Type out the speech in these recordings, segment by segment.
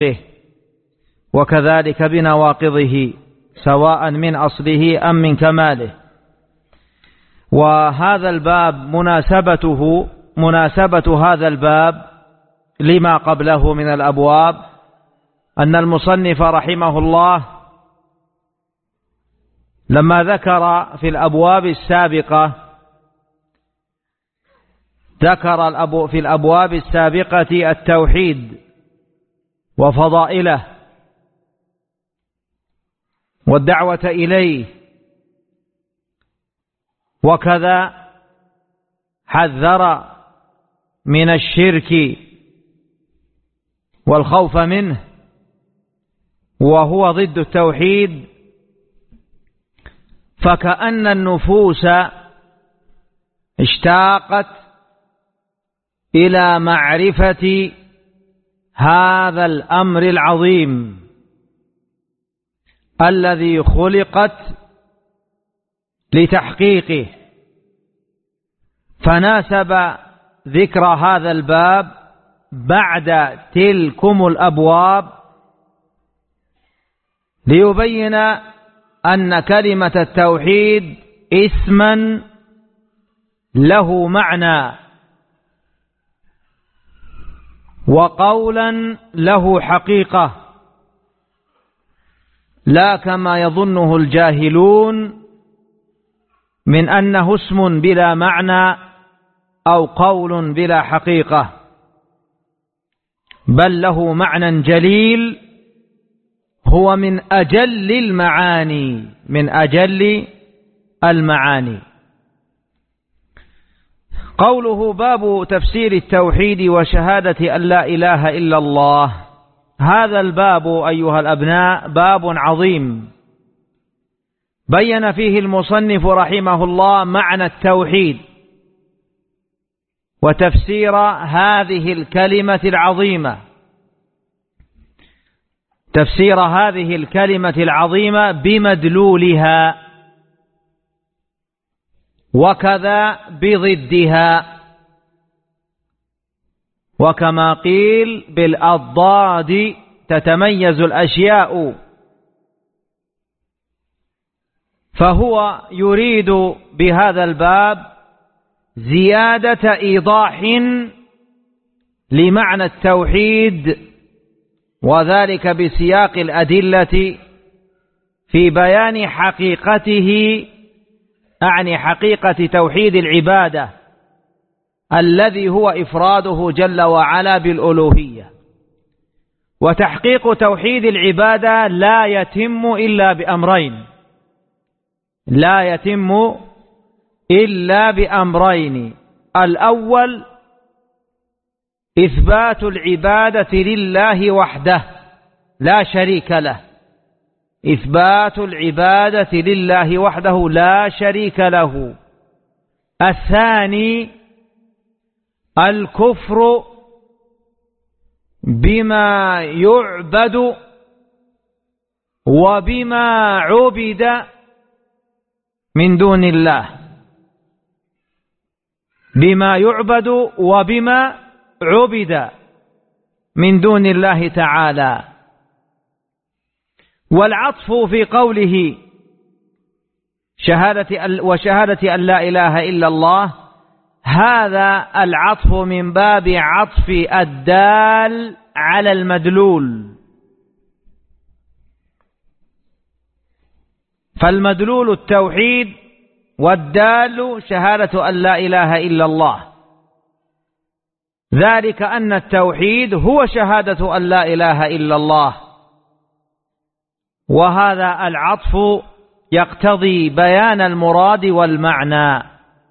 وكذلك بنواقضه سواء من أصله أم من كماله. وهذا الباب مناسبة هذا الباب لما قبله من الأبواب أن المصنف رحمه الله لما ذكر في الأبواب السابقة في الأبواب السابقة التوحيد وفضائله والدعوة إليه، وكذا حذر من الشرك والخوف منه وهو ضد التوحيد، فكأن النفوس اشتاقت إلى معرفة هذا الأمر العظيم الذي خلقت لتحقيقه، فناسب ذكر هذا الباب بعد تلكم الأبواب ليبين أن كلمة التوحيد اسما له معنى وقولا له حقيقة، لا كما يظنه الجاهلون من أنه اسم بلا معنى أو قول بلا حقيقة، بل له معنى جليل هو من أجل المعاني. قوله باب تفسير التوحيد وشهادة أن لا إله إلا الله، هذا الباب أيها الأبناء باب عظيم بين فيه المصنف رحمه الله معنى التوحيد وتفسير هذه الكلمة العظيمة بمدلولها وكذا بضدها، وكما قيل بالأضداد تتميز الأشياء، فهو يريد بهذا الباب زيادة إيضاح لمعنى التوحيد، وذلك بسياق الأدلة في بيان حقيقته، أعني حقيقة توحيد العبادة الذي هو إفراده جل وعلا بالألوهية. وتحقيق توحيد العبادة لا يتم إلا بأمرين: الأول إثبات العبادة لله وحده لا شريك له، لا شريك له. الثاني الكفر بما يعبد وبما عبد من دون الله، بما يعبد وبما عبد من دون الله تعالى. والعطف في قوله وشهادة أن لا إله إلا الله، هذا العطف من باب عطف الدال على المدلول، فالمدلول التوحيد والدال شهادة أن لا إله إلا الله، ذلك أن التوحيد هو شهادة أن لا إله إلا الله، وهذا العطف يقتضي بيان المراد والمعنى.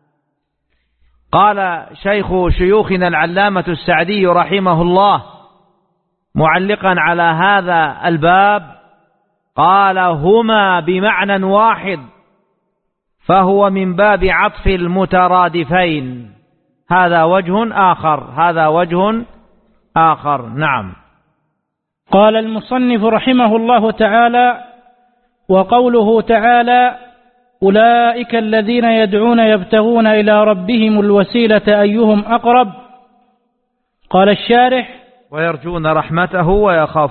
قال شيخ شيوخنا العلامة السعدي رحمه الله معلقا على هذا الباب، قال: هما بمعنى واحد، فهو من باب عطف المترادفين. هذا وجه آخر. نعم. قال المصنف رحمه الله تعالى: وقوله تعالى: أولئك الذين يدعون يبتغون إلى ربهم الوسيلة أيهم أقرب. قال الشارح: ويرجون رحمته ويخافون